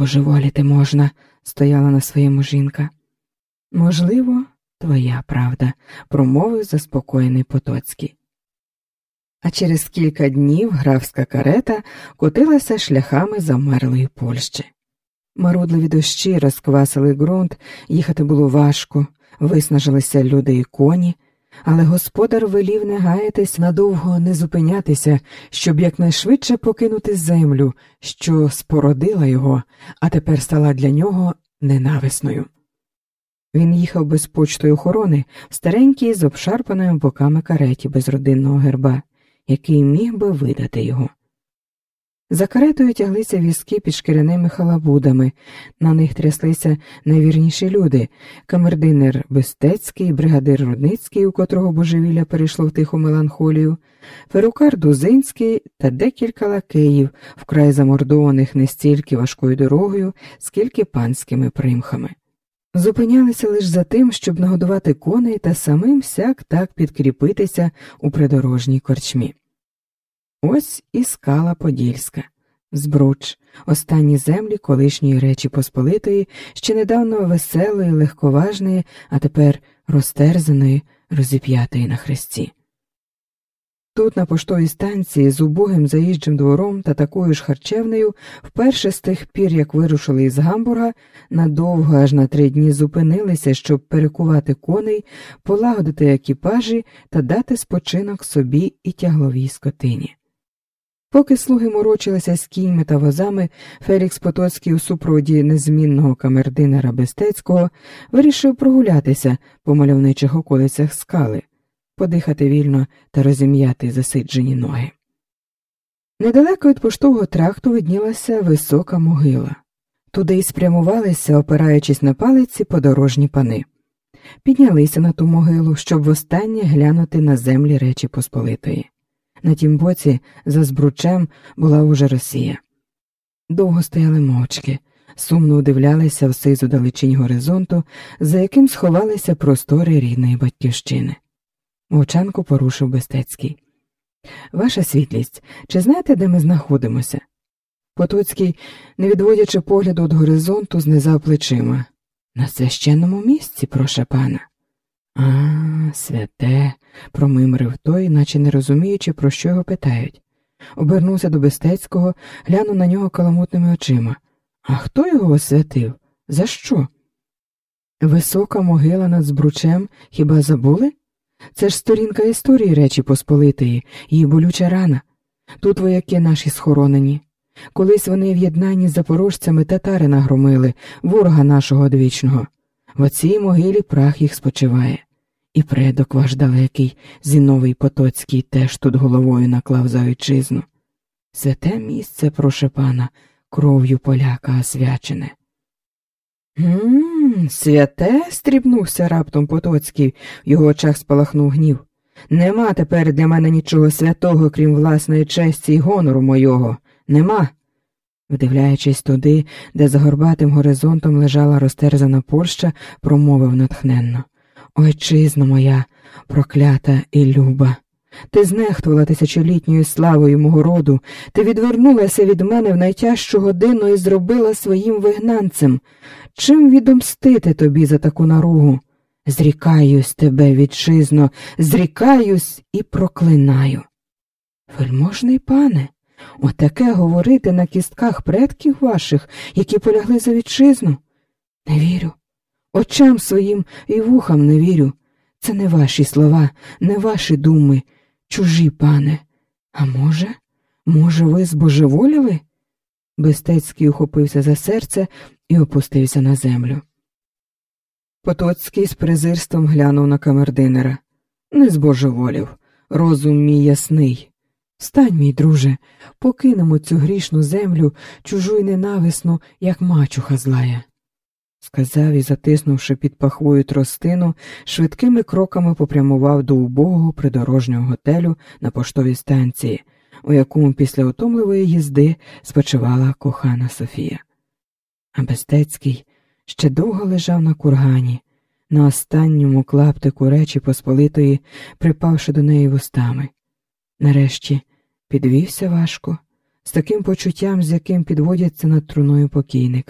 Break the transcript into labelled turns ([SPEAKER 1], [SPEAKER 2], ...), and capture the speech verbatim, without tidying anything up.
[SPEAKER 1] збожеволіти можна, стояла на своєму жінка. Можливо, твоя правда, промовив заспокоєний Потоцький. А через кілька днів графська карета котилася шляхами замерлої Польщі. Марудливі дощі розквасили ґрунт, їхати було важко, виснажилися люди і коні, але господар велів не гаятись, надовго не зупинятися, щоб якнайшвидше покинути землю, що спородила його, а тепер стала для нього ненависною. Він їхав без почтої охорони в старенькій з обшарпаними боками кареті без родинного герба, який міг би видати його. За каретою тяглися візки під шкіряними халабудами, на них тряслися найвірніші люди – камердинер Бестецький, бригадир Рудницький, у котрого божевілля перейшло в тиху меланхолію, перукар Дузинський та декілька лакеїв, вкрай замордованих не стільки важкою дорогою, скільки панськими примхами. Зупинялися лише за тим, щоб нагодувати коней та самим сяк-так підкріпитися у придорожній корчмі. Ось і скала Подільська, Збруч, останні землі колишньої Речі Посполитої, ще недавно веселої, легковажної, а тепер розтерзаної, розіп'ятої на хресті. Тут, на поштовій станції, з убогим заїжджим двором та такою ж харчевнею, вперше з тих пір, як вирушили із Гамбурга, надовго аж на три дні зупинилися, щоб перекувати коней, полагодити екіпажі та дати спочинок собі і тягловій скотині. Поки слуги морочилися з кіньми та возами, Фелікс Потоцький у супроводі незмінного камердинера Бестецького вирішив прогулятися по мальовничих околицях скали, подихати вільно та розім'яти засиджені ноги. Недалеко від поштового тракту виднілася висока могила. Туди й спрямувалися, опираючись на палиці, подорожні пани. Піднялися на ту могилу, щоб востаннє глянути на землі Речі Посполитої. На тім боці, за Збручем, була уже Росія. Довго стояли мовчки, сумно удивлялися в сизу далечінь горизонту, за яким сховалися простори рідної батьківщини. Мовчанку порушив Бестецький. «Ваша світлість, чи знаєте, де ми знаходимося?» Потоцький, не відводячи погляду від горизонту, знизав плечима. «На священному місці, проша пана». «А, святе», – промимрив той, наче не розуміючи, про що його питають. Обернувся до Бестецького, глянув на нього каламутними очима. «А хто його освятив? За що?» «Висока могила над Збручем, хіба забули? Це ж сторінка історії Речі Посполитої, її болюча рана. Тут вояки наші схоронені. Колись вони в єднанні з запорожцями татари нагромили, ворога нашого одвічного. В оцій могилі прах їх спочиває. І предок ваш далекий, Зіновий Потоцький, теж тут головою наклав за вітчизну. Святе місце, проше пана, кров'ю поляка освячене». «Гм, святе?» – стрібнувся раптом Потоцький, в його очах спалахнув гнів. «Нема тепер для мене нічого святого, крім власної честі й гонору мойого. Нема». Вдивляючись туди, де за горбатим горизонтом лежала розтерзана Польща, промовив натхненно. «Ойчизно моя, проклята і люба! Ти знехтувала тисячолітньою славою мого роду, ти відвернулася від мене в найтяжчу годину і зробила своїм вигнанцем. Чим відомстити тобі за таку наругу? Зрікаюсь тебе, вітчизно, зрікаюсь і проклинаю». «Вельможний пане, отаке говорити на кістках предків ваших, які полягли за вітчизну? Не вірю. Очам своїм і вухам не вірю. Це не ваші слова, не ваші думи, чужі, пане. А може, може, ви збожеволіли?» Бестецький ухопився за серце і опустився на землю. Потоцький з презирством глянув на камердинера. «Не збожеволів, розум мій ясний. Встань, мій друже, покинемо цю грішну землю, чужу й ненависну, як мачуха злая», – сказав і, затиснувши під пахвою тростину, швидкими кроками попрямував до убогого придорожнього готелю на поштовій станції, у якому після утомливої їзди спочивала кохана Софія. А Бестецький ще довго лежав на кургані, на останньому клаптику Речі Посполитої, припавши до неї вустами. Нарешті підвівся важко, з таким почуттям, з яким підводяться над труною покійник.